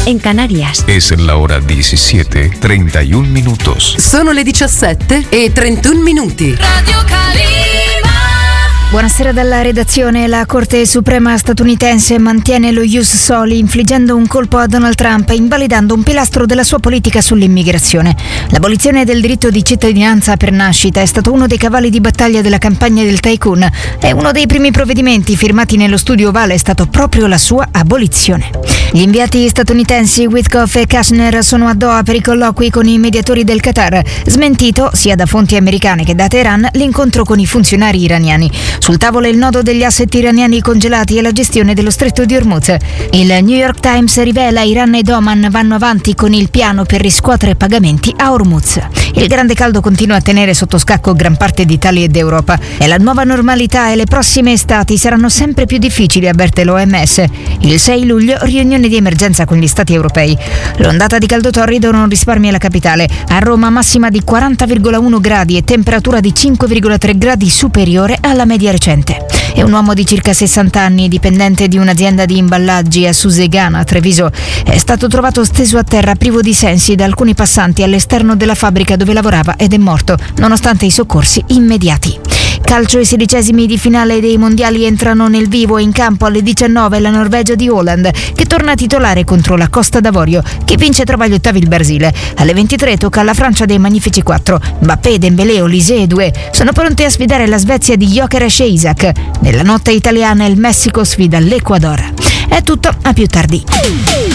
en Canarias. Es la hora 17:31 minutos. Sono le 17:31 minuti. Radio Calima. Buonasera dalla redazione. La Corte Suprema statunitense mantiene lo ius soli, infliggendo un colpo a Donald Trump e invalidando un pilastro della sua politica sull'immigrazione. L'abolizione del diritto di cittadinanza per nascita è stato uno dei cavalli di battaglia della campagna del tycoon e uno dei primi provvedimenti firmati nello studio ovale è stato proprio la sua abolizione. Gli inviati statunitensi Witkoff e Kushner sono a Doha per i colloqui con i mediatori del Qatar. Smentito, sia da fonti americane che da Teheran, l'incontro con i funzionari iraniani. Sul tavolo il nodo degli asset iraniani congelati e la gestione dello stretto di Hormuz. Il New York Times rivela Iran ed Oman vanno avanti con il piano per riscuotere pagamenti a Hormuz. Il grande caldo continua a tenere sotto scacco gran parte d'Italia ed Europa. È la nuova normalità e le prossime estati saranno sempre più difficili, avverte l'OMS. Il 6 luglio riunione di emergenza con gli stati europei. L'ondata di caldo torrido non risparmia la capitale. A Roma massima di 40,1 gradi e temperatura di 5,3 gradi superiore alla media recente. È un uomo di circa 60 anni, dipendente di un'azienda di imballaggi a Susegana, Treviso. È stato trovato steso a terra privo di sensi da alcuni passanti all'esterno della fabbrica dove lavorava ed è morto, nonostante i soccorsi immediati. Calcio, i 16esimi di finale dei mondiali entrano nel vivo. In campo alle 19 la Norvegia di Haaland, che torna titolare contro la Costa d'Avorio. Chi vince trova agli ottavi il Brasile. Alle 23 tocca alla Francia dei Magnifici 4. Mbappé, Dembélé, Olise e Doué sono pronti a sfidare la Svezia di Gyökeres e Isaac. Nella notte italiana il Messico sfida l'Ecuador. È tutto, a più tardi.